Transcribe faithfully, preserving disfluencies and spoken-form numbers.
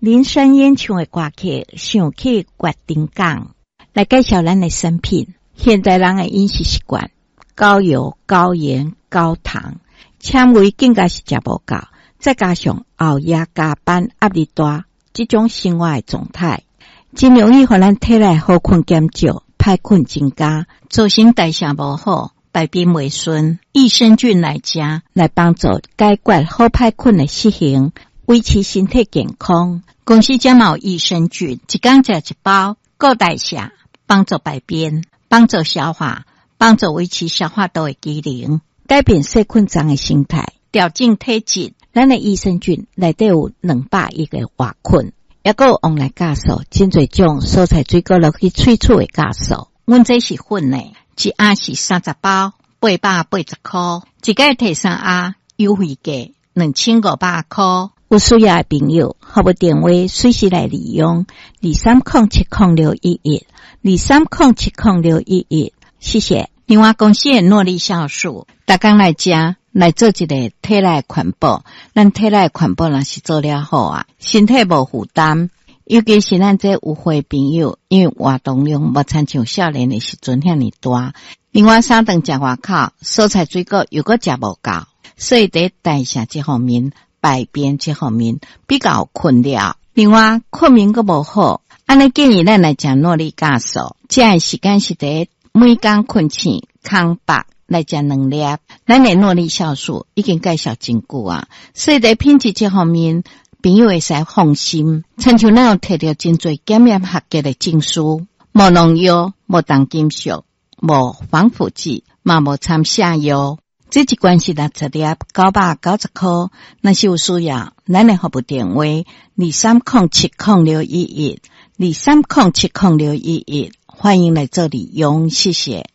林山演唱的歌曲想起决定讲，来介绍咱的产品。现代人的饮食习惯，高油、高盐、高糖，纤维更加是食无够，再加上熬夜加班压力大，这种生活的状态，真容易互咱体内好菌减少，歹菌增加，造成代谢无好，排便袂顺。益生菌来食，来帮助解决好歹菌的习性，维持身体健康。公司家有益生菌，一天食一包，够代谢，帮助排便，帮助消化，帮助维持消化道的机能，改变细菌脏的形态，调整体质。咱的益生菌内底有两百亿个活菌，也有往来酵素，真侪种蔬菜水果落去萃取的酵素。阮这是粉的，一盒是三十包，八百八十块，一个摕三盒，优惠价两千五百块。有需要的朋友，号码电话随时来利用二三零七零六一一二三零七零六一一，谢谢。另外公司的诺力酵素，大家来食来做一个体内环保，咱体内环保若是做了好啊，身体无负担。尤其是咱这有岁朋友，因为活动量无亲像少年的时阵遐尼大，另外三顿食外口，蔬菜水果又搁食无够，所以在代谢这方面、排便这方面比较困扰。另外困眠搁无好，安尼建议咱来食诺力酵素，食的时间是在每天困醒空白来食两粒。咱的诺力酵素已经介绍真久啊，所以在品质这方面朋友会使放心。亲像咱有摕到真侪检验合格的证书，无农药、无重金属、无防腐剂，嘛无掺下药。这一罐是六十粒，九百九十块。若是有需要，咱的服务电话二三零七零六一一二三零七零六一一，欢迎来做利用，谢谢。